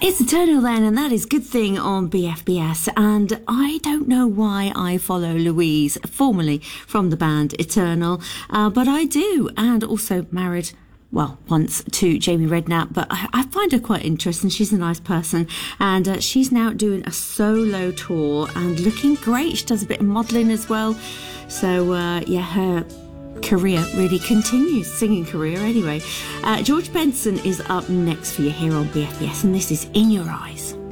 It's Eternal then, and that is Good Thing on BFBS. And I don't know why I follow Louise, formerly from the band Eternal, but I do, and also married, well, once to Jamie Redknapp, but I find her quite interesting. She's a nice person, and she's now doing a solo tour and looking great. She does a bit of modelling as well. So, her career really continues, singing career anyway. George Benson is up next for you here on BFBS, and this is In Your Eyes.